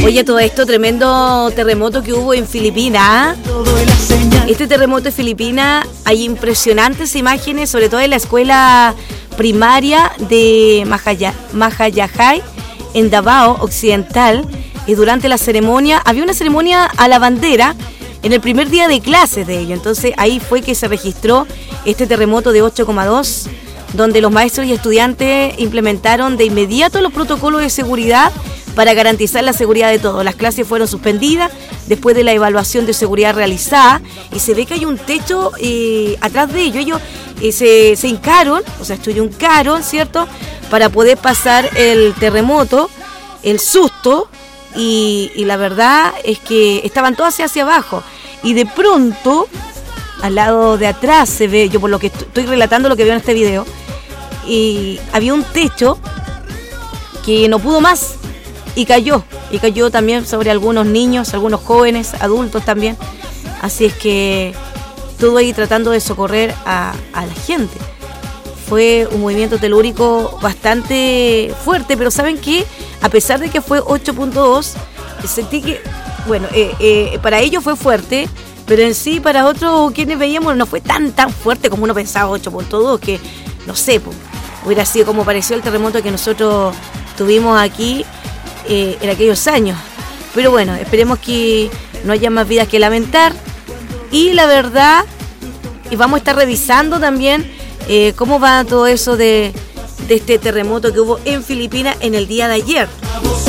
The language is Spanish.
Oye, todo esto, tremendo terremoto que hubo en Filipinas. Este terremoto en Filipinas, hay impresionantes imágenes, sobre todo en la escuela primaria de Mahayajay, en Davao Occidental. Y durante la ceremonia, había una ceremonia a la bandera en el primer día de clases de ello. Entonces ahí fue que se registró este terremoto de 8,2, donde los maestros y estudiantes implementaron de inmediato los protocolos de seguridad para garantizar la seguridad de todos. Las clases fueron suspendidas después de la evaluación de seguridad realizada y se ve que hay un techo atrás de ellos. Ellos se hincaron, o sea, estudiaron, ¿cierto?, para poder pasar el terremoto, el susto, y la verdad es que estaban todos hacia abajo. Y de pronto, al lado de atrás se ve, yo por lo que estoy relatando lo que veo en este video, y había un techo que no pudo más y cayó también sobre algunos niños, algunos jóvenes, adultos también. Así es que todo ahí tratando de socorrer a la gente. Fue un movimiento telúrico bastante fuerte, pero ¿saben qué? A pesar de que fue 8.2, sentí que, bueno, para ellos fue fuerte, pero en sí para otros quienes veíamos no fue tan fuerte como uno pensaba. 8.2, que no sé, hubiera sido como pareció el terremoto que nosotros tuvimos aquí en aquellos años. Pero bueno, esperemos que no haya más vidas que lamentar. Y la verdad, y vamos a estar revisando también cómo va todo eso de este terremoto que hubo en Filipinas en el día de ayer.